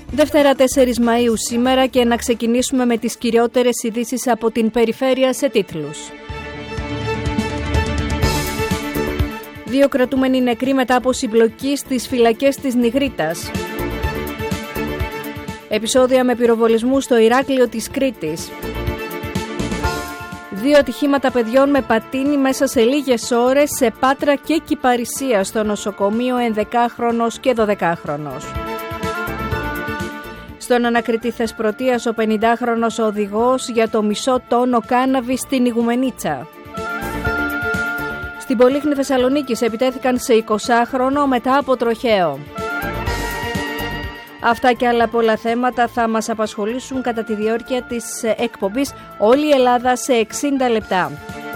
Δευτέρα 4 Μαΐου σήμερα και να ξεκινήσουμε με τις κυριότερες ειδήσεις από την περιφέρεια σε τίτλους. 2 κρατούμενοι νεκροί μετά από συμπλοκή στις φυλακές της Νιγρίτας. Επεισόδια με πυροβολισμού στο Ηράκλειο της Κρήτης. 2 ατυχήματα παιδιών με πατίνι μέσα σε λίγες ώρες σε Πάτρα και Κυπαρισία, στο νοσοκομείο 11χρονος και 12χρονος. Στον ανακριτή Θεσπρωτείας ο 50χρονος οδηγός για το μισό τόνο κάναβη στην Ιγουμενίτσα. Στην Πολύχνη Θεσσαλονίκης επιτέθηκαν σε 20χρονο μετά από τροχαίο. Αυτά και άλλα πολλά θέματα θα μας απασχολήσουν κατά τη διάρκεια της εκπομπής «Όλη η Ελλάδα σε 60 λεπτά».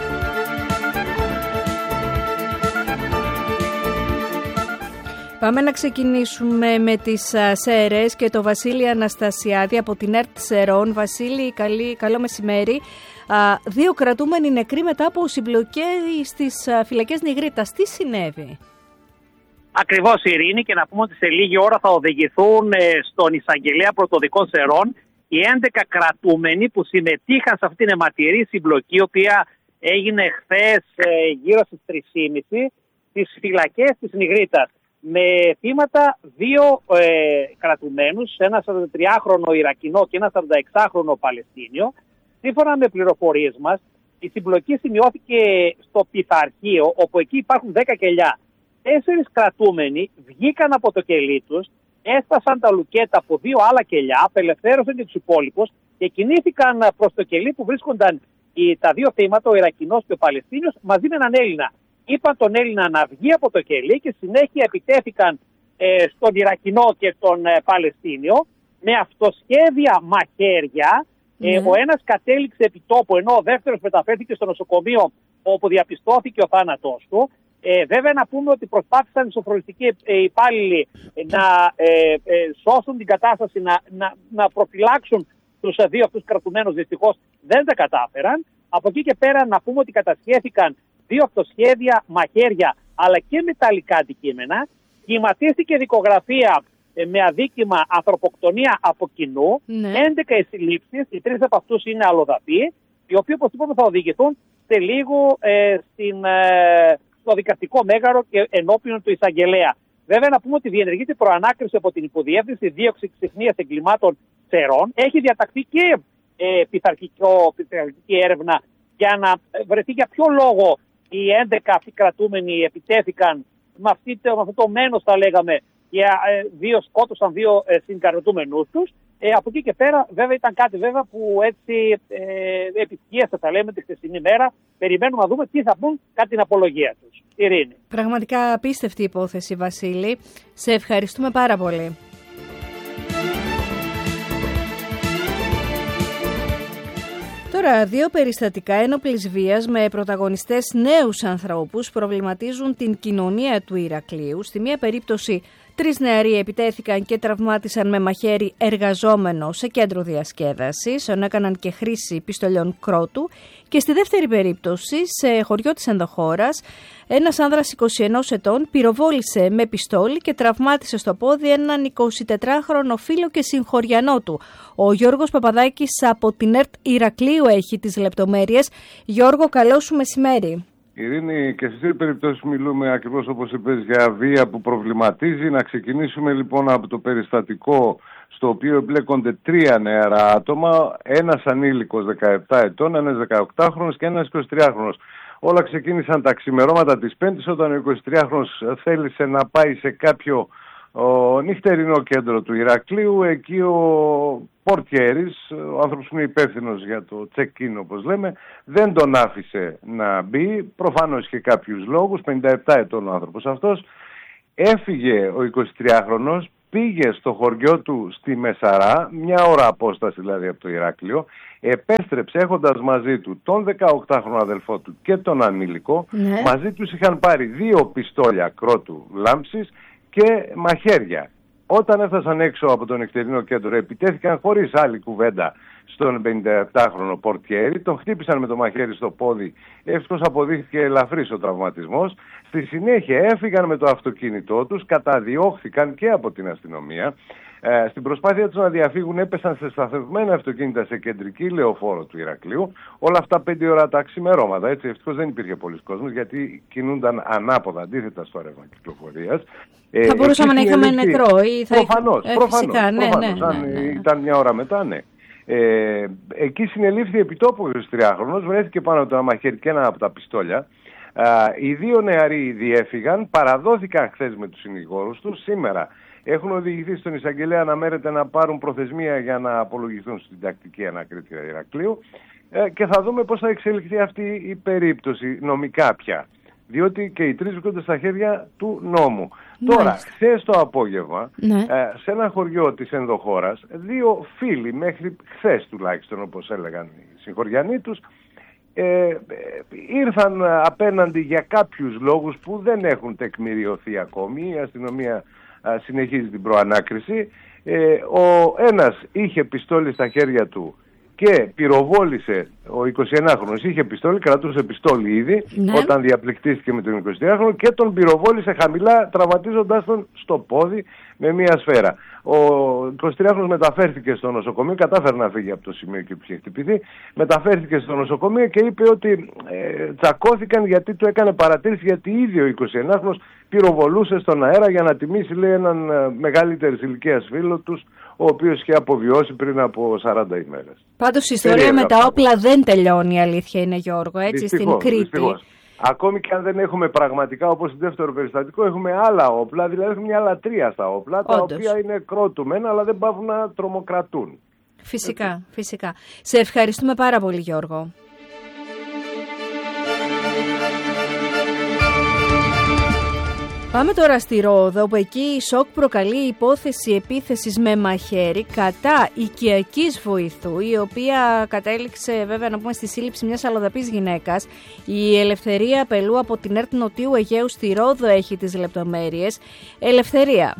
Πάμε να ξεκινήσουμε με τις ΣΕΡΕΣ και το Βασίλη Αναστασιάδη από την ΕΡΤ Σερών. Βασίλη, καλό μεσημέρι. 2 κρατούμενοι νεκροί μετά από συμπλοκή στις φυλακές Νιγρίτας. Τι συνέβη? Ακριβώς, Ειρήνη, και να πούμε ότι σε λίγη ώρα θα οδηγηθούν στον εισαγγελέα πρωτοδικών Σερών οι 11 κρατούμενοι που συμμετείχαν σε αυτήν την αιματηρή συμπλοκή, η οποία έγινε χθες γύρω στις 3.30 στις φυλακές της Νιγρίτας, με θύματα 2 κρατουμένους, ένα 43χρονο Ιρακινό και ένα 46χρονο Παλαιστίνιο. Σύμφωνα με πληροφορίες μας, η συμπλοκή σημειώθηκε στο πειθαρχείο, όπου εκεί υπάρχουν 10 κελιά. 4 κρατούμενοι βγήκαν από το κελί τους, έφτασαν τα λουκέτα από 2 άλλα κελιά, απελευθέρωσαν και τους υπόλοιπους και κινήθηκαν προς το κελί που βρίσκονταν τα 2 θύματα, ο Ιρακινός και ο Παλαιστίνιος, μαζί με έναν Έλληνα. Είπαν τον Έλληνα να βγει από το κελί και συνέχεια επιτέθηκαν στον Ιρακινό και τον Παλαιστίνιο με αυτοσχέδια μαχαίρια. Ο ένας κατέληξε επί τόπου, ενώ ο δεύτερος μεταφέρθηκε στο νοσοκομείο, όπου διαπιστώθηκε ο θάνατός του. Βέβαια, να πούμε ότι προσπάθησαν οι σοφρονιστικοί υπάλληλοι να σώσουν την κατάσταση, να προφυλάξουν τους 2 αυτούς κρατουμένους. Δυστυχώς δεν τα κατάφεραν. Από εκεί και πέρα να πούμε ότι κατασχέθηκαν 2 αυτοσχέδια μαχαίρια αλλά και μεταλλικά αντικείμενα. Κυματίστηκε δικογραφία με αδίκημα ανθρωποκτονία από κοινού. 11 συλλήψεις, οι 3 από αυτούς είναι αλλοδαποί, οι οποίοι, όπως είπαμε, θα οδηγηθούν σε λίγο στο δικαστικό μέγαρο και ενώπιον του εισαγγελέα. Βέβαια, να πούμε ότι διενεργείται προανάκριση από την Υποδιεύθυνση Δίωξη Ξυχνίας Εγκλημάτων Σερών. Έχει διαταχθεί και πειθαρχική έρευνα για να βρεθεί για ποιο λόγο οι 11 αυτοί κρατούμενοι επιτέθηκαν με αυτό το μένος, θα λέγαμε, και 2 σκότωσαν 2 συγκρατούμενους τους. Από εκεί και πέρα, βέβαια, ήταν κάτι που έτσι επισκίασε, θα λέμε, τη χθεσινή μέρα. Περιμένουμε να δούμε τι θα πούν κατά την απολογία τους. Ειρήνη. Πραγματικά απίστευτη υπόθεση, Βασίλη. Σε ευχαριστούμε πάρα πολύ. Τώρα, 2 περιστατικά ένοπλης βίας με πρωταγωνιστές νέους ανθρώπους προβληματίζουν την κοινωνία του Ηρακλείου. Στη μία περίπτωση, 3 νεαροί επιτέθηκαν και τραυμάτισαν με μαχαίρι εργαζόμενο σε κέντρο διασκέδασης, ενώ έκαναν και χρήση πιστολιών κρότου. Και στη δεύτερη περίπτωση, σε χωριό της ενδοχώρας, ένας άνδρας 21 ετών πυροβόλησε με πιστόλι και τραυμάτισε στο πόδι έναν 24χρονο φίλο και συγχωριανό του. Ο Γιώργος Παπαδάκης από την ΕΡΤ Ηρακλείου έχει τις λεπτομέρειες. Γιώργο, καλό σου μεσημέρι. Ειρήνη, και στις 2 περιπτώσεις μιλούμε ακριβώς όπως είπες για βία που προβληματίζει. Να ξεκινήσουμε λοιπόν από το περιστατικό στο οποίο εμπλέκονται 3 νεαρά άτομα, ένας ανήλικος 17 ετών, ένας 18χρονος και ένας 23χρονος. Όλα ξεκίνησαν τα ξημερώματα της Πέμπτης, όταν ο 23χρονος θέλησε να πάει σε κάποιο νυχτερινό κέντρο του Ηρακλείου. Εκεί ο πορτιέρης, ο άνθρωπος που είναι υπεύθυνος για το check-in, όπως λέμε, δεν τον άφησε να μπει. Προφανώς και κάποιους λόγους, 57 ετών ο άνθρωπος αυτός. Έφυγε ο 23χρονος, πήγε στο χωριό του στη Μεσαρά, 1 ώρα απόσταση δηλαδή από το Ηράκλειο, επέστρεψε έχοντας μαζί του τον 18χρονο αδελφό του και τον ανήλικο. Μαζί τους είχαν πάρει 2 πιστόλια κρότου λάμψης και μαχαίρια. Όταν έφτασαν έξω από το νυχτερινό κέντρο, επιτέθηκαν χωρίς άλλη κουβέντα στον 57χρονο πορτιέρι, τον χτύπησαν με το μαχαίρι στο πόδι, ευτυχώς αποδείχθηκε ελαφρύς ο τραυματισμός. Στη συνέχεια έφυγαν με το αυτοκίνητό τους, καταδιώχθηκαν και από την αστυνομία. Στην προσπάθεια τους να διαφύγουν έπεσαν σε σταθευμένα αυτοκίνητα σε κεντρική λεωφόρο του Ηρακλείου. Όλα αυτά 5 ώρα τα ξημερώματα. Έτσι, ευτυχώς δεν υπήρχε πολλής κόσμος, γιατί κινούνταν ανάποδα, αντίθετα στο ρεύμα κυκλοφορίας. Θα μπορούσαμε να είχαμε νεκρό ή θα προφανώς, ναι. Ήταν μια ώρα μετά, ναι. Εκεί συνελήφθη επιτόπου ο 23χρονος, βρέθηκε πάνω από το μαχαίρι και ένα από τα πιστόλια. Οι 2 νεαροί διέφυγαν, παραδόθηκαν χθες με τους συνηγόρους τους. Σήμερα έχουν οδηγηθεί στον εισαγγελέα αναμένεται να πάρουν προθεσμία για να απολογηθούν στην τακτική ανακρίτρια Ηρακλείου και θα δούμε πώς θα εξελιχθεί αυτή η περίπτωση νομικά πια. Διότι και οι 3 βρίσκονται στα χέρια του νόμου. Τώρα, χθες το απόγευμα, σε ένα χωριό της ενδοχώρας, 2 φίλοι, μέχρι χθες τουλάχιστον όπως έλεγαν οι συγχωριανοί τους, ήρθαν απέναντι για κάποιους λόγους που δεν έχουν τεκμηριωθεί ακόμη. Η αστυνομία συνεχίζει την προανάκριση. Ο ένας είχε πιστόλι στα χέρια του και πυροβόλησε, ο 21χρονος είχε πιστόλι, κρατούσε πιστόλι ήδη όταν διαπληκτίστηκε με τον 23χρονο και τον πυροβόλησε χαμηλά, τραυματίζοντας τον στο πόδι με μια σφαίρα. Ο 23χρονος μεταφέρθηκε στο νοσοκομείο, κατάφερε να φύγει από το σημείο και που είχε χτυπηθεί, μεταφέρθηκε στο νοσοκομείο και είπε ότι τσακώθηκαν γιατί του έκανε παρατήρηση, γιατί ήδη ο 21χρονος πυροβολούσε στον αέρα για να τιμήσει, λέει, έναν μεγαλύτερης ηλικίας φίλο τους, ο οποίος είχε αποβιώσει πριν από 40 ημέρες. Πάντως η ιστορία με τα όπλα δεν τελειώνει, η αλήθεια είναι, Γιώργο, έτσι, δυστυχώς, στην Κρήτη. Δυστυχώς. Ακόμη και αν δεν έχουμε πραγματικά, όπως στο δεύτερο περιστατικό, έχουμε άλλα όπλα, δηλαδή έχουμε μια λατρεία στα όπλα, τα οποία είναι κρότουμενα, αλλά δεν πάβουν να τρομοκρατούν. Φυσικά, φυσικά. Σε ευχαριστούμε πάρα πολύ, Γιώργο. Πάμε τώρα στη Ρόδο, όπου εκεί σοκ προκαλεί η υπόθεση επίθεσης με μαχαίρι κατά οικιακής βοηθού, η οποία κατέληξε βέβαια να πούμε στη σύλληψη μιας αλλοδαπής γυναίκας. Η Ελευθερία Πελού από την ΕΡΤ Νοτιού Αιγαίου στη Ρόδο έχει τις λεπτομέρειες. Ελευθερία.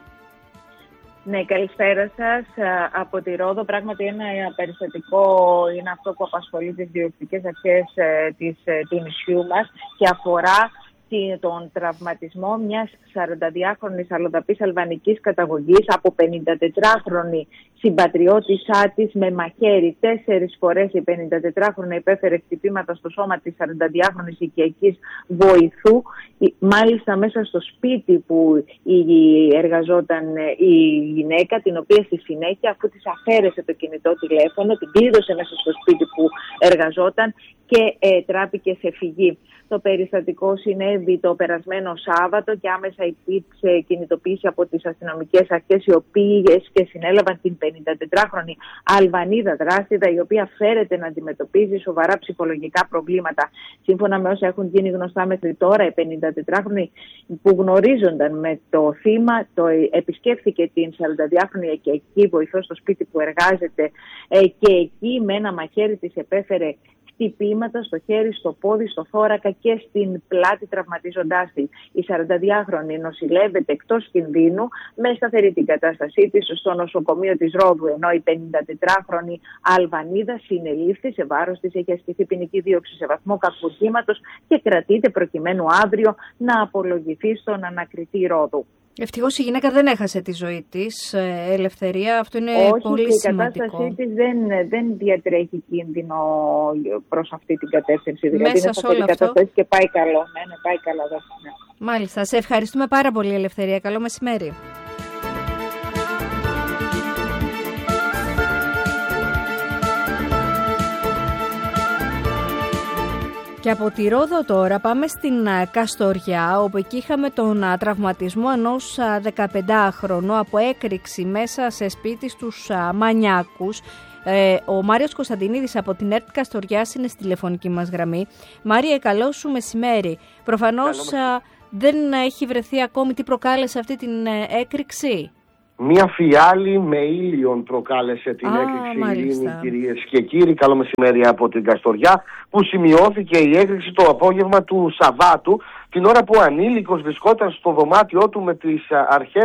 Ναι, καλησπέρα σας. Από τη Ρόδο πράγματι ένα περιστατικό είναι αυτό που απασχολεί τις διοικητικές αρχές του νησιού μας και αφορά τον τραυματισμό μιας 42χρονης αλλοδαπής αλβανικής καταγωγής από 54χρονη συμπατριώτησά της με μαχαίρι. 4 φορές η 54χρονη υπέφερε χτυπήματα στο σώμα της 42χρονης οικιακής βοηθού, μάλιστα μέσα στο σπίτι που εργαζόταν η γυναίκα, την οποία στη συνέχεια, αφού της αφαίρεσε το κινητό τηλέφωνο, την κλείδωσε μέσα στο σπίτι που εργαζόταν και τράπηκε σε φυγή. Το περιστατικό συνέβη το περασμένο Σάββατο και άμεσα υπήρξε κινητοποίηση από τις αστυνομικές αρχές, οι οποίες και συνέλαβαν την 54χρονη Αλβανίδα δράστηδα, η οποία φέρεται να αντιμετωπίζει σοβαρά ψυχολογικά προβλήματα. Σύμφωνα με όσα έχουν γίνει γνωστά μέχρι τώρα, η 54χρονη που γνωρίζονταν με το θύμα επισκέφθηκε την 42χρονη οικιακή βοηθό στο σπίτι που εργάζεται και εκεί με ένα μαχαίρι της επέφερε χτυπήματα στο χέρι, στο πόδι, στο θώρακα και στην πλάτη, τραυματίζοντάς τη. Η 42χρονη νοσηλεύεται εκτός κινδύνου με σταθερή την κατάστασή της στο νοσοκομείο της Ρόδου, ενώ η 54χρονη Αλβανίδα συνελήφθη, σε βάρος της έχει ασκηθεί ποινική δίωξη σε βαθμό κακουργήματος και κρατείται προκειμένου αύριο να απολογηθεί στον ανακριτή Ρόδου. Ευτυχώς η γυναίκα δεν έχασε τη ζωή της, Ελευθερία, αυτό είναι πολύ σημαντικό. Όχι, η κατάστασή της δεν διατρέχει κίνδυνο προς αυτή την κατεύθυνση. Δηλαδή μέσα είναι σε όλο αυτό και πάει καλό. Ναι, πάει καλά. Ναι. Μάλιστα, σε ευχαριστούμε πάρα πολύ, Ελευθερία. Καλό μεσημέρι. Και από τη Ρόδο τώρα πάμε στην Καστοριά, όπου εκεί είχαμε τον τραυματισμό ενός 15χρονου από έκρηξη μέσα σε σπίτι στους Μανιάκους. Ο Μάριος Κωνσταντινίδης από την ΕΡΤ Καστοριάς είναι στη τηλεφωνική μας γραμμή. Μάριε, καλό σου μεσημέρι. Προφανώς δεν έχει βρεθεί ακόμη τι προκάλεσε αυτή την έκρηξη. Μία φιάλη με ήλιον προκάλεσε την έκρηξη, κυρίες και κύριοι. Καλό μεσημέρι από την Καστοριά, που σημειώθηκε η έκρηξη το απόγευμα του Σαββάτου, την ώρα που ο ανήλικος βρισκόταν στο δωμάτιό του με τις αρχές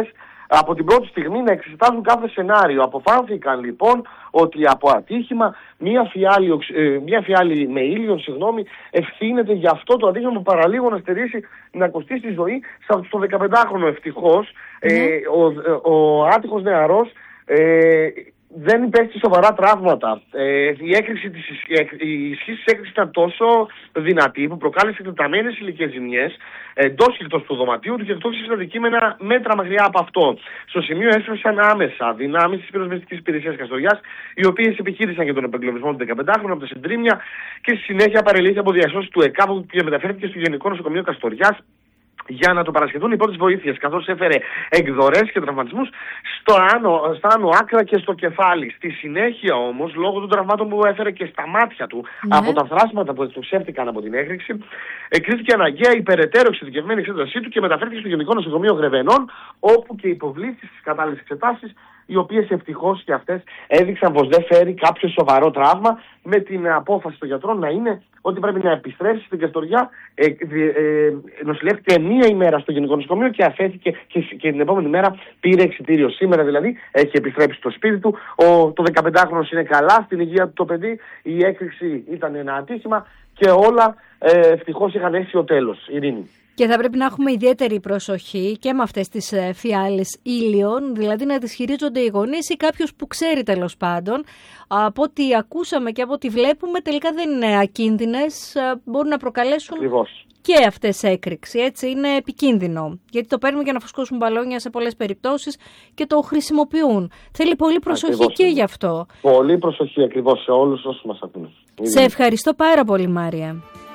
από την πρώτη στιγμή να εξετάζουν κάθε σενάριο. Αποφάνθηκαν λοιπόν ότι από ατύχημα μία φιάλη με ήλιον, ευθύνεται για αυτό το ατύχημα που παραλίγο να στερήσει, να κοστίσει τη ζωή στο 15χρονο. Ευτυχώς ο άτυχος νεαρός δεν υπέστη σοβαρά τραύματα. Η ισχύ της έκρηξης ήταν τόσο δυνατή που προκάλεσε εκτεταμένες ηλικές ζημιές εντός και εκτός του δωματίου του και εκτός τα αντικείμενα μέτρα μακριά από αυτό. Στο σημείο έσφερσαν άμεσα δυνάμεις της πυροσβεστικής υπηρεσίας Καστοριάς, οι οποίες επιχείρησαν για τον επεγκλωβισμό του 15χρονου από τα συντρίμμια και στη συνέχεια παρελήθηκε από διασώσεις του ΕΚΑ και μεταφέρθηκε στο Γενικό Νοσοκομείο Καστοριάς για να το παρασχεθούν οι πρώτες βοήθειες, καθώς έφερε εκδορές και τραυματισμούς στα άνω άκρα και στο κεφάλι. Στη συνέχεια όμως, λόγω των τραυμάτων που έφερε και στα μάτια του από τα θράσματα που εξωψεύτηκαν από την έκρηξη, κρίθηκε αναγκαία η περαιτέρω εξειδικευμένη εξέτασή του και μεταφέρθηκε στο Γενικό Νοσοκομείο Γρεβενών, όπου και υποβλήθηκε στις κατάλληλες εξετάσεις, οι οποίες ευτυχώς και αυτές έδειξαν πως δεν φέρει κάποιο σοβαρό τραύμα, με την απόφαση των γιατρών να είναι ότι πρέπει να επιστρέψει στην Καστοριά. Νοσηλεύτηκε μία ημέρα στο Γενικό Νοσοκομείο και αφέθηκε και την επόμενη μέρα πήρε εξιτήριο. Σήμερα δηλαδή έχει επιστρέψει στο σπίτι του. Το 15χρονος είναι καλά στην υγεία του το παιδί. Η έκρηξη ήταν ένα ατύχημα και όλα ευτυχώς είχαν έσει ο τέλος. Ειρήνη. Και θα πρέπει να έχουμε ιδιαίτερη προσοχή και με αυτές τις φιάλες ήλιων, δηλαδή να τις χειρίζονται οι γονείς ή κάποιος που ξέρει τέλος πάντων. Από ό,τι ακούσαμε και από ό,τι βλέπουμε, τελικά δεν είναι ακίνδυνες, μπορούν να προκαλέσουν Ακριβώς. και αυτές έκρηξη. Έτσι είναι επικίνδυνο, γιατί το παίρνουν για να φουσκώσουν μπαλόνια σε πολλές περιπτώσεις και το χρησιμοποιούν. Θέλει πολύ προσοχή ακριβώς, και γι' αυτό. Πολύ προσοχή ακριβώς σε όλους όσους μας ακούν. Σε ευχαριστώ πάρα πολύ, Μάρια.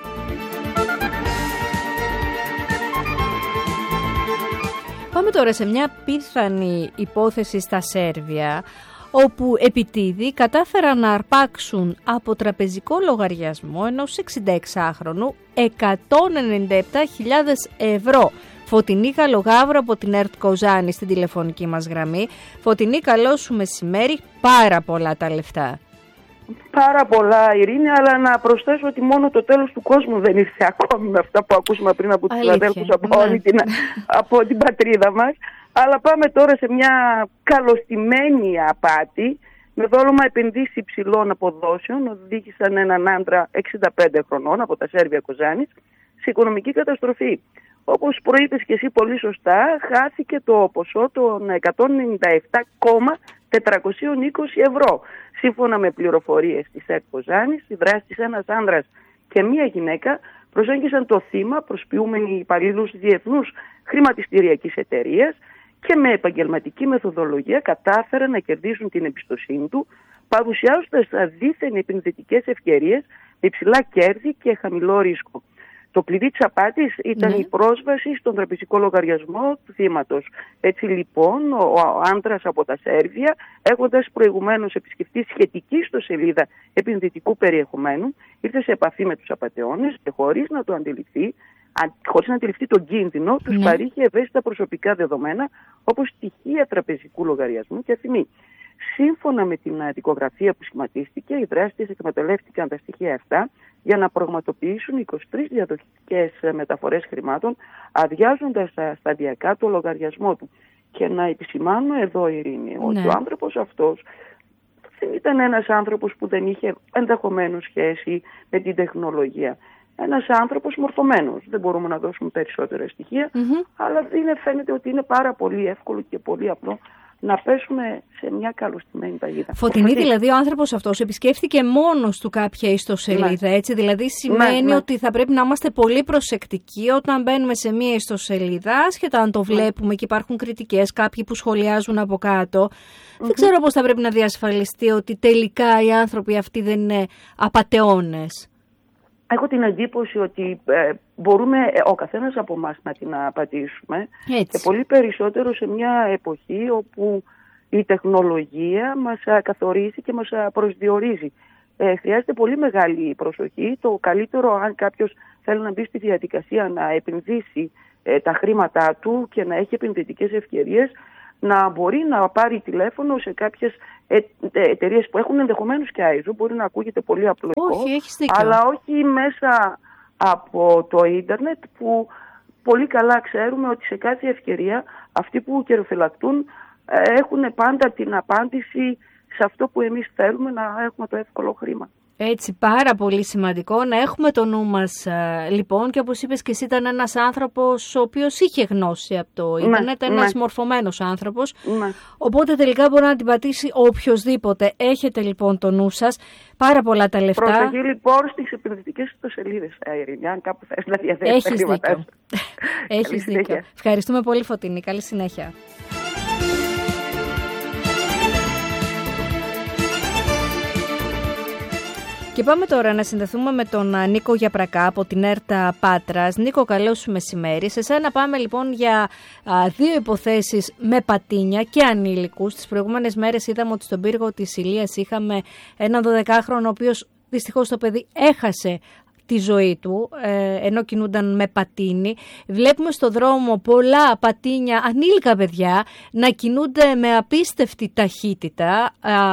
Πάμε τώρα σε μια πιθανή υπόθεση στα Σέρβια, όπου επιτίδη κατάφεραν να αρπάξουν από τραπεζικό λογαριασμό ενός 66χρονου 197.000 ευρώ. Φωτεινή, καλογάβρο από την ΕΡΤ Κοζάνη στην τηλεφωνική μας γραμμή. Φωτεινή, καλό σου μεσημέρι, πάρα πολλά τα λεφτά. Πάρα πολλά, Ειρήνη, αλλά να προσθέσω ότι μόνο το τέλος του κόσμου δεν ήρθε ακόμη με αυτά που ακούσαμε πριν από τους συναδέλφους από την πατρίδα μας. Αλλά πάμε τώρα σε μια καλοστημένη απάτη με δόλωμα επενδύσει υψηλών αποδόσεων. Οδήγησαν έναν άντρα 65 χρονών από τα Σέρβια Κοζάνης σε οικονομική καταστροφή. Όπως προείπες και εσύ πολύ σωστά, χάθηκε το ποσό των 197.420 ευρώ. Σύμφωνα με πληροφορίες της ΕΡΤ Κοζάνης, οι δράστες, ένας άνδρας και μία γυναίκα, προσέγγισαν το θύμα προσποιούμενοι υπαλλήλους διεθνούς χρηματιστηριακής εταιρείας και με επαγγελματική μεθοδολογία κατάφεραν να κερδίσουν την εμπιστοσύνη του, παρουσιάζοντας δίθεν επενδυτικές ευκαιρίες με υψηλά κέρδη και χαμηλό ρίσκο. Το κλειδί της απάτης ήταν η πρόσβαση στον τραπεζικό λογαριασμό του θύματος. Έτσι λοιπόν ο άντρας από τα Σέρβια, έχοντας προηγουμένως επισκεφτεί σχετική ιστοσελίδα επενδυτικού περιεχομένου, ήρθε σε επαφή με τους απατεώνες και χωρίς να αντιληφθεί τον κίνδυνο, τους παρήχε ευαίσθητα προσωπικά δεδομένα όπως στοιχεία τραπεζικού λογαριασμού και θυμή. Σύμφωνα με την δικογραφία που σχηματίστηκε, οι δράστες εκμεταλλεύτηκαν τα στοιχεία αυτά για να πραγματοποιήσουν 23 διαδοχικές μεταφορές χρημάτων, αδειάζοντας σταδιακά το λογαριασμό του. Και να επισημάνω εδώ, Ειρήνη, ότι ο άνθρωπος αυτός δεν ήταν ένας άνθρωπος που δεν είχε ενδεχομένως σχέση με την τεχνολογία. Ένας άνθρωπος μορφωμένος. Δεν μπορούμε να δώσουμε περισσότερα στοιχεία, αλλά φαίνεται ότι είναι πάρα πολύ εύκολο και πολύ απλό να πέσουμε σε μια καλωστημένη παγίδα. Φωτεινή, δηλαδή ο άνθρωπος αυτός επισκέφθηκε μόνος του κάποια ιστοσελίδα, έτσι, δηλαδή σημαίνει ότι θα πρέπει να είμαστε πολύ προσεκτικοί όταν μπαίνουμε σε μια ιστοσελίδα, άσχετα αν το βλέπουμε και υπάρχουν κριτικές, κάποιοι που σχολιάζουν από κάτω. Δεν ξέρω πώς θα πρέπει να διασφαλιστεί ότι τελικά οι άνθρωποι αυτοί δεν είναι απατεώνες. Έχω την εντύπωση ότι μπορούμε ο καθένας από εμάς να την απατήσουμε και πολύ περισσότερο σε μια εποχή όπου η τεχνολογία μας καθορίζει και μας προσδιορίζει. Χρειάζεται πολύ μεγάλη προσοχή. Το καλύτερο, αν κάποιος θέλει να μπει στη διαδικασία να επενδύσει τα χρήματά του και να έχει επενδυτικές ευκαιρίες, να μπορεί να πάρει τηλέφωνο σε κάποιες εταιρείες που έχουν ενδεχομένως και άιζο, μπορεί να ακούγεται πολύ απλοϊκό, αλλά όχι μέσα από το ίντερνετ, που πολύ καλά ξέρουμε ότι σε κάθε ευκαιρία αυτοί που καιροφυλακτούν έχουν πάντα την απάντηση σε αυτό που εμείς θέλουμε, να έχουμε το εύκολο χρήμα. Έτσι, πάρα πολύ σημαντικό να έχουμε το νου μας, λοιπόν, και όπως είπες και εσύ, ήταν ένας άνθρωπος ο οποίος είχε γνώση από το ίντερνετ, ένας μορφωμένος άνθρωπος, οπότε τελικά μπορεί να την πατήσει οποιοσδήποτε. Έχετε λοιπόν το νου σας, πάρα πολλά τα λεφτά. Προσοχή λοιπόν στις επενδυτικές ιστοσελίδες, Ειρήνη, αν κάπου θες να διαθέσεις τα χρήματά σου. Έχεις δίκιο. Ευχαριστούμε πολύ, Φωτεινή. Καλή συνέχεια. Και πάμε τώρα να συνδεθούμε με τον Νίκο Γιαπρακά από την ΕΡΤΑ Πάτρας. Νίκο, καλό σου μεσημέρι. Σε σένα πάμε λοιπόν για δύο υποθέσεις με πατίνια και ανήλικους. Τις προηγούμενες μέρες είδαμε ότι στον πύργο της Ηλίας είχαμε έναν 12χρονο, ο οποίος δυστυχώς το παιδί έχασε τη ζωή του, ενώ κινούνταν με πατίνι. Βλέπουμε στο δρόμο πολλά πατίνια, ανήλικα παιδιά, να κινούνται με απίστευτη ταχύτητα.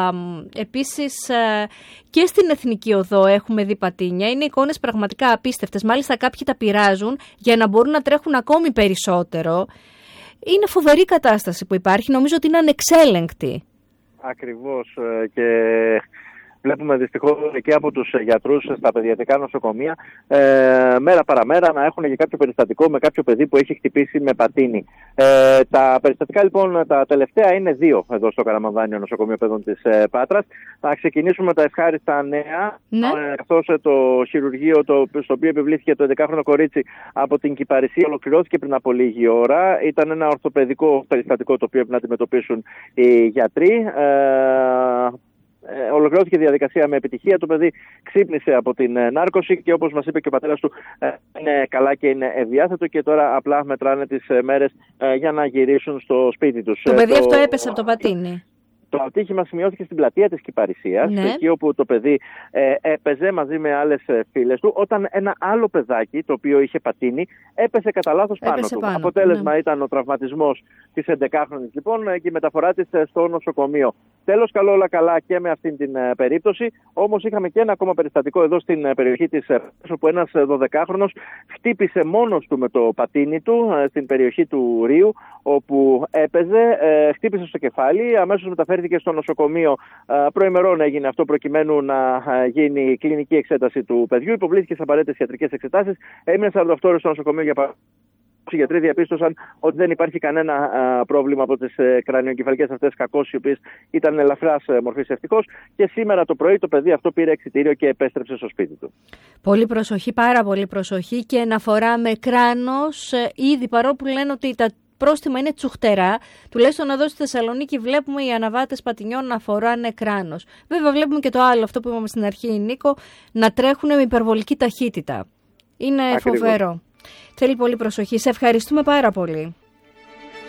Επίσης και στην Εθνική Οδό έχουμε δει πατίνια. Είναι εικόνες πραγματικά απίστευτες. Μάλιστα κάποιοι τα πειράζουν για να μπορούν να τρέχουν ακόμη περισσότερο. Είναι φοβερή κατάσταση που υπάρχει. Νομίζω ότι είναι ανεξέλεγκτη. Ακριβώς, και βλέπουμε δυστυχώς και από τους γιατρούς στα παιδιατρικά νοσοκομεία μέρα παραμέρα να έχουν και κάποιο περιστατικό με κάποιο παιδί που έχει χτυπήσει με πατίνι. Τα περιστατικά λοιπόν τα τελευταία είναι δύο εδώ στο Καραμανδάνιο Νοσοκομείο Παιδών της Πάτρας. Θα ξεκινήσουμε με τα ευχάριστα νέα, καθώς το χειρουργείο στο οποίο επιβλήθηκε το 11χρονο κορίτσι από την Κυπαρισία ολοκληρώθηκε πριν από λίγη ώρα. Ήταν ένα ορθοπαιδικό περιστατικό το οποίο πρέπει να αντιμετωπίσουν οι γιατροί. Ολοκληρώθηκε η διαδικασία με επιτυχία. Το παιδί ξύπνησε από την νάρκωση και όπως μας είπε και ο πατέρας του, είναι καλά και είναι ευδιάθετο και τώρα απλά μετράνε τις μέρες για να γυρίσουν στο σπίτι τους. Το παιδί αυτό έπεσε από το πατίνι. Το ατύχημα σημειώθηκε στην πλατεία της Κυπαρισίας, εκεί όπου το παιδί έπαιζε μαζί με άλλες φίλες του, όταν ένα άλλο παιδάκι, το οποίο είχε πατίνι, έπεσε κατά λάθος πάνω του. Αποτέλεσμα ήταν ο τραυματισμός της 11χρονης λοιπόν και η μεταφορά της στο νοσοκομείο. Τέλος, καλό όλα καλά και με αυτήν την περίπτωση. Όμως είχαμε και ένα ακόμα περιστατικό εδώ στην περιοχή της όπου ένας 12χρονος χτύπησε μόνος του με το πατίνι του στην περιοχή του Ρίου, όπου έπαιζε, χτύπησε στο κεφάλι, αμέσως μεταφέρθηκε στο νοσοκομείο. Προημερών έγινε αυτό προκειμένου να γίνει κλινική εξέταση του παιδιού. Υποβλήθηκε σε απαραίτητες ιατρικές εξετάσεις. Έμεινε 48 ώρες στο νοσοκομείο για οι γιατροί διαπίστωσαν ότι δεν υπάρχει κανένα πρόβλημα από τις κρανιογκεφαλικές αυτές κακώσεις, οι οποίες ήταν ελαφράς μορφής ευτυχώς. Και σήμερα το πρωί το παιδί αυτό πήρε εξιτήριο και επέστρεψε στο σπίτι του. Πολύ προσοχή, πάρα πολύ προσοχή και αναφορά με κράνος. Ήδη παρόλο που λένε ότι τα πρόστιμα είναι τσουχτερά, τουλάχιστον εδώ στη Θεσσαλονίκη βλέπουμε οι αναβάτες πατινιών να φοράνε κράνος. Βέβαια βλέπουμε και το άλλο, αυτό που είπαμε στην αρχή, Νίκο, να τρέχουν με υπερβολική ταχύτητα. Είναι φοβερό. Θέλει πολύ προσοχή. Σε ευχαριστούμε πάρα πολύ.